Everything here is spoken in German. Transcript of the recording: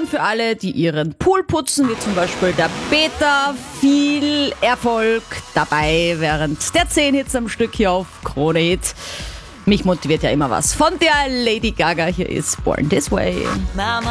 für alle, die ihren Pool putzen, wie zum Beispiel der Peter. Viel Erfolg dabei während der 10 Hits am Stück hier auf Krone Hit. Mich motiviert ja immer was. Von der Lady Gaga, hier ist Born This Way.